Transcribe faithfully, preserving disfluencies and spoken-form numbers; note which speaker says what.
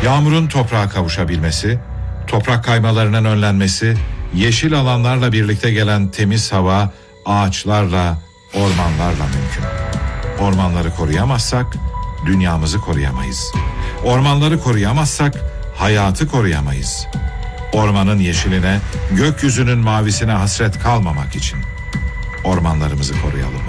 Speaker 1: Yağmurun toprağa kavuşabilmesi, toprak kaymalarının önlenmesi, yeşil alanlarla birlikte gelen temiz hava, ağaçlarla, ormanlarla mümkün. Ormanları koruyamazsak dünyamızı koruyamayız. Ormanları koruyamazsak hayatı koruyamayız. Ormanın yeşiline, gökyüzünün mavisine hasret kalmamak için ormanlarımızı koruyalım.